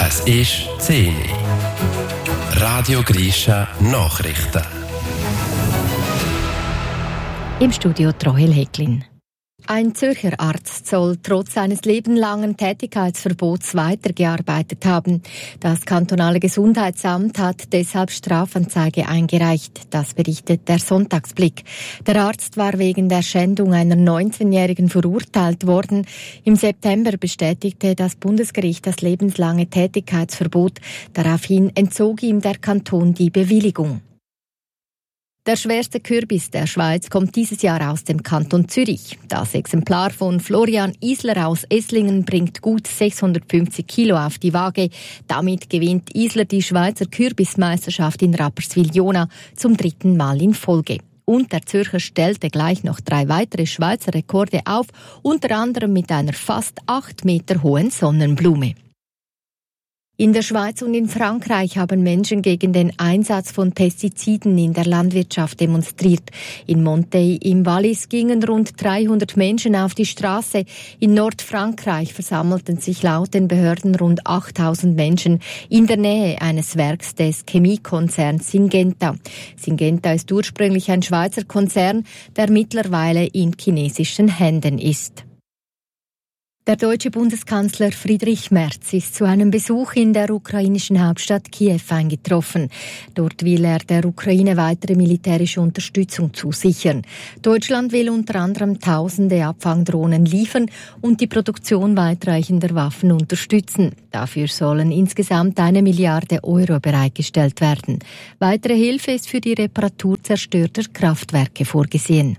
Es ist 10 Uhr. Radio Grisha Nachrichten. Im Studio Trohel Häcklin. Ein Zürcher Arzt soll trotz seines lebenlangen Tätigkeitsverbots weitergearbeitet haben. Das kantonale Gesundheitsamt hat deshalb Strafanzeige eingereicht. Das berichtet der Sonntagsblick. Der Arzt war wegen der Schändung einer 19-Jährigen verurteilt worden. Im September bestätigte das Bundesgericht das lebenslange Tätigkeitsverbot. Daraufhin entzog ihm der Kanton die Bewilligung. Der schwerste Kürbis der Schweiz kommt dieses Jahr aus dem Kanton Zürich. Das Exemplar von Florian Isler aus Esslingen bringt gut 650 Kilo auf die Waage. Damit gewinnt Isler die Schweizer Kürbismeisterschaft in Rapperswil-Jona zum 3. Mal in Folge. Und der Zürcher stellte gleich noch 3 weitere Schweizer Rekorde auf, unter anderem mit einer fast 8 Meter hohen Sonnenblume. In der Schweiz und in Frankreich haben Menschen gegen den Einsatz von Pestiziden in der Landwirtschaft demonstriert. In Monteil im Wallis gingen rund 300 Menschen auf die Straße. In Nordfrankreich versammelten sich laut den Behörden rund 8000 Menschen in der Nähe eines Werks des Chemiekonzerns Syngenta. Syngenta ist ursprünglich ein Schweizer Konzern, der mittlerweile in chinesischen Händen ist. Der deutsche Bundeskanzler Friedrich Merz ist zu einem Besuch in der ukrainischen Hauptstadt Kiew eingetroffen. Dort will er der Ukraine weitere militärische Unterstützung zusichern. Deutschland will unter anderem tausende Abfangdrohnen liefern und die Produktion weitreichender Waffen unterstützen. Dafür sollen insgesamt 1 Milliarde Euro bereitgestellt werden. Weitere Hilfe ist für die Reparatur zerstörter Kraftwerke vorgesehen.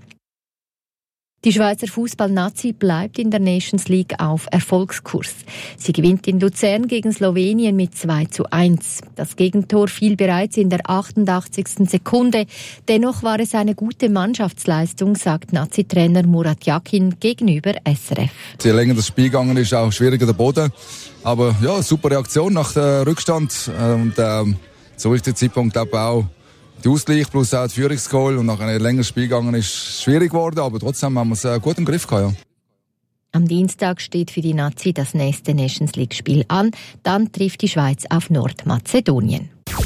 Die Schweizer Fußball-Nazi bleibt in der Nations League auf Erfolgskurs. Sie gewinnt in Luzern gegen Slowenien mit 2:1. Das Gegentor fiel bereits in der 88. Sekunde. Dennoch war es eine gute Mannschaftsleistung, sagt Nazi-Trainer Murat Yakin gegenüber SRF. Je länger das Spiel gegangen ist, auch schwieriger der Boden. Aber ja, super Reaktion nach dem Rückstand. Und so ist der Zeitpunkt auch der Ausgleich plus auch das Führungsgoal und nach einem längeren Spiel gegangen ist schwierig geworden, aber trotzdem haben wir es gut im Griff gehabt. Ja. Am Dienstag steht für die Nazi das nächste Nations League Spiel an. Dann trifft die Schweiz auf Nordmazedonien.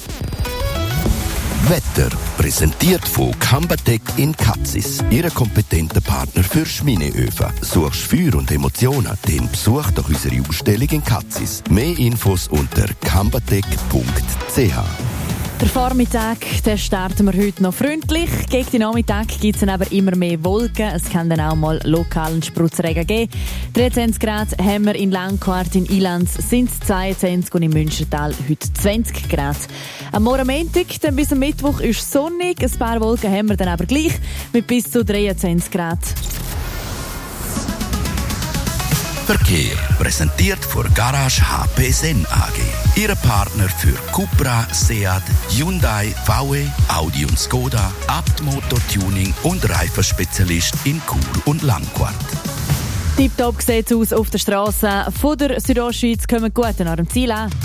Wetter präsentiert von Cambatec in Katzis. Ihre kompetente Partner für Schmineöfen. Suchst Feuer und Emotionen? Dann besuch doch unsere Ausstellung in Katzis. Mehr Infos unter cambatec.ch. Der Vormittag, den starten wir heute noch freundlich. Gegen den Nachmittag gibt es dann aber immer mehr Wolken. Es kann dann auch mal lokalen Spritzregen geben. 23 Grad haben wir in Langquart, in Ilanz sind es 22 und im Münstertal heute 20 Grad. Am Morgen Montag, dann bis am Mittwoch ist sonnig. Ein paar Wolken haben wir dann aber gleich mit bis zu 23 Grad. Verkehr präsentiert von Garage HP Sen AG. Ihre Partner für Cupra, Seat, Hyundai, VW, Audi und Skoda, Abt Motor-Tuning und Reifenspezialist in Chur und Langquart. Tipptopp sieht es aus auf der Straße. Von der Südostschweiz kommen gut nach dem Ziel an.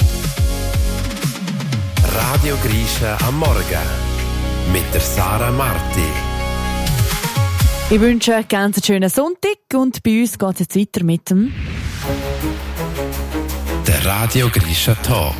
Radio Grisha am Morgen mit der Sarah Marti. Ich wünsche einen ganz schönen Sonntag und bei uns geht es jetzt weiter mit dem Der Radio Grisha Talk.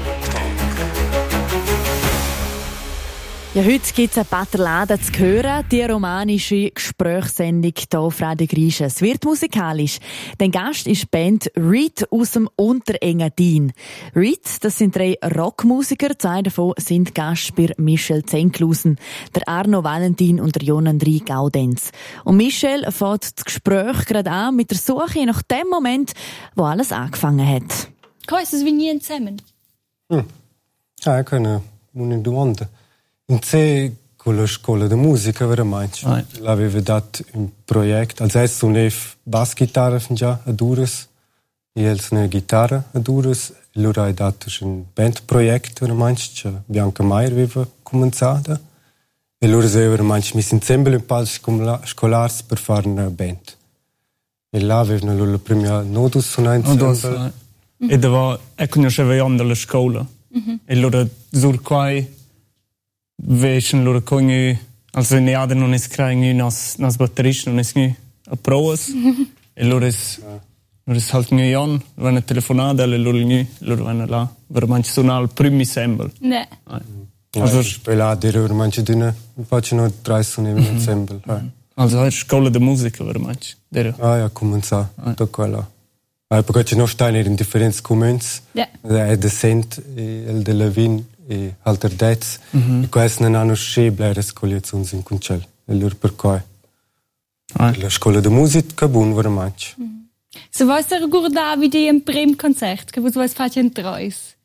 Ja, heute gibt es ein paar Laden zu hören, die romanische Gesprächssendung hier auf Radio Grisha. Es wird musikalisch. Der Gast ist die Band Reed aus dem Unterengadin. Reed, das sind 3 Rockmusiker, 2 davon sind Gast bei Michel Zenklusen, der Arno Valentin und der Jon-André Gaudenz. Und Michel fängt das Gespräch gerade an mit der Suche nach dem Moment, wo alles angefangen hat. Cosa venien zusammen? È una domanda. In C con la scuola di musica veramente. L'avevo dato un progetto. Als erstes una bassgitarra già a Dures, e als una chitarra a Dures. Allora ho dato un bandprojekt veramente. Bianca Meier aveva cominciato. E allora veramente mi si insieme in palci scolars per fare una band. E là avevano la prima nodus suonare. E dava conosceva io dalla scuola. E allora sur quai vešen loro konju, also ne ader non es krainju nas batterisch non es nju a provas. E loro es Loro è halt ogni anno, vanno telefonate alle loro vanno là, veramente sono al 1 dicembre. Ne. Also spelare veramente d'una, facciano 3 sono in dicembre. Also è scuola di musica veramente. Ja, comincia da quello. Perché ci non stanno in differenti comuni, è decent, il de Lavin e Alterdez, e questo non hanno scelto le scuole in Concel, e loro perché la scuola di musica è buona veramente. Se vuoi ricordare wie di un primo concerto, che vuoi fare in Treus?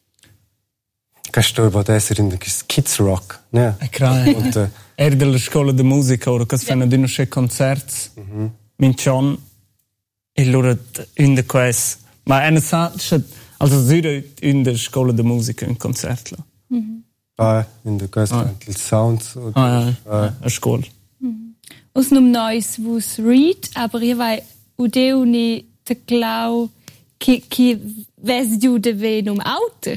Questo può essere in Kids Rock, ne? È della scuola di musica, ora che fanno di nostri concerti, mincion, e loro in de questo. Ma è una cosa, also zero in der scuola di musica in concerto. In der questo, il sound. A scuola. Us num neus vus read, aber ihr vai udeu ni te clau che ves du de ve num auter.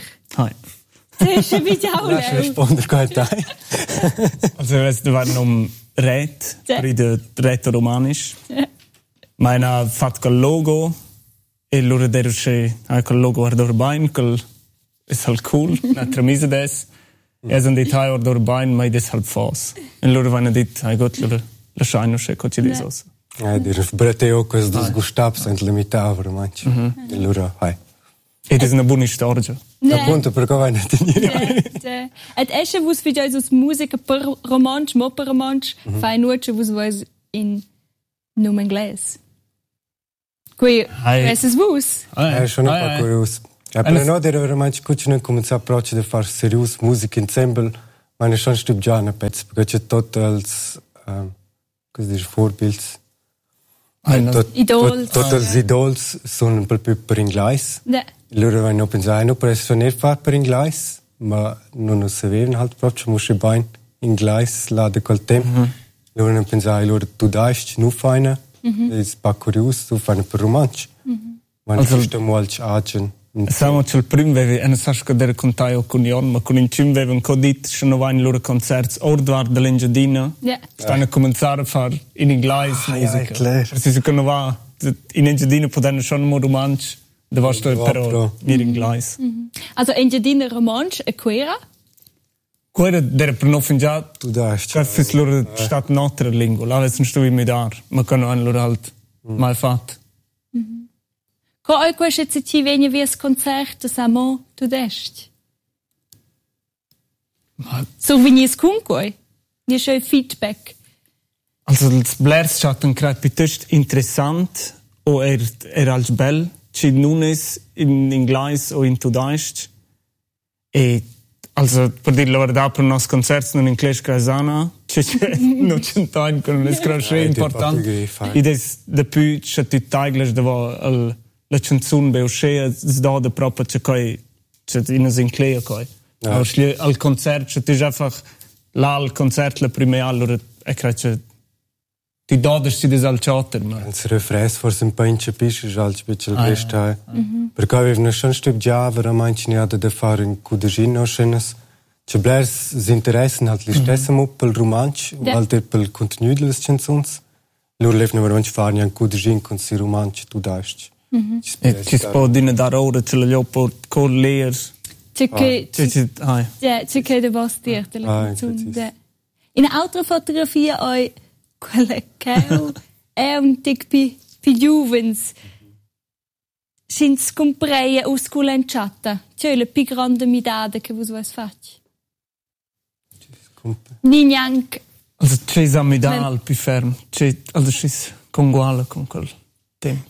Se bitte auch. Lass rispondere qua dai. Also es war num Red, per Red romanisch. Meine fat col logo e loro derusce col logo ardorbain col ist halt cool, na tramise des. Sind die Teil ardorbain, mai des halt fos. E loro vanno dit, ai got loro la shine che co ci disos. Dir breteo cos dos gustab sunt limitava veramente. E loro hai. Ed è una buona storia. Appunto perché vai net in. Et esce vus vi già sus musica per romansch, mo per romansch, fai nuoce vus vois in num inglese. Qui, es vus? Schon un po' curioso. Per noi era veramente cucina cominciare a approcciare di fare serious music ensemble, ma ne schon stüb già una pezzo, perché c'è tutto als cosa dice vorbilds. Idols. Tutti els idols sono un po' più per inglese. Loro vanno a pensare, non per non fare per inglese, ma non sapevano halt proprio, musste bene inglese là da quel tempo. Loro vanno a pensare, loro tu dai, non fai, è un po' curioso, tu fai per romanzo. Ma non è molto agile. Siamo il primo, e non so che dare contatto con Jon, ma con il team avevano detto che non vanno i loro concerti ordinari dell'Engiadina. Stanno a cominciare a fare in inglese musica. Perché se non va in Engiadina potranno solo un romanzo, dove sto però in inglese. Also Engiadina romanzo e quera? Quera dere per non fingiare, tu dai. Questo è loro stato un'altra lingua, là adesso non sto in medar, ma che non hanno loro halt mai fatto. Ko questo se ci viene via concerto samo tu dest. So venis comunque. Ni schön feedback. Also das Blairs chat ein piuttosto interessant o als bel, ci nunes in inglese o in tudaisch. E also per dire la verità per nos concerti non in inglese casana, non c'è tanto con le scrosce importante. E des de più c'è tutto inglese dove la canzone beuscea da da proprio c'è in un incleo coi. Al concerto c'è einfach là al concerto la prima allora è che ti doders si des al chatter ma il refresh forse un po' incepisce già il special besta perché avevano schon stück già veramente niente da fare in cudegino schenes c'è blers si interessano halt li stesse mo per il romanzo alter per il contenuto delle canzoni loro levano veramente fare in cudegin con si romanzo tu dai. Ci si può dire da ora ce l'ho con leer. C'è che de vos dirte la canzone. In altre fotografie oi quelle che è un tic pi juvens. Sin scompreia o sculenciata. C'è la più grande midade che vos vuoi fare. Ni neanche. Also c'è la midale più ferm. Also c'è conguale con quel tempo.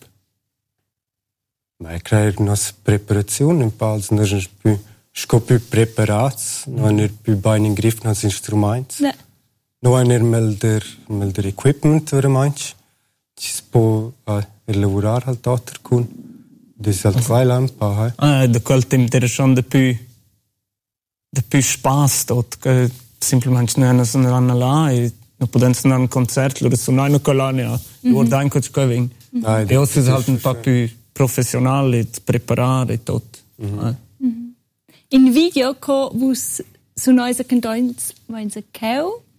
Ma creare una preparazione in pausa, non è più preparati, non è più bene in griff con gli strumenti, non è melder equipment veramente, ci si può lavorare al tatto con des halt zwei lampa. Da quel tempo era schon de più spaß dort, che semplicemente non erano là e non potevano andare a un concerto, loro sono in colonia, loro anche ci caving. E ora si halt un po' più professionale, preparare e tutto. In video ko vus su neuse cantons vain se keu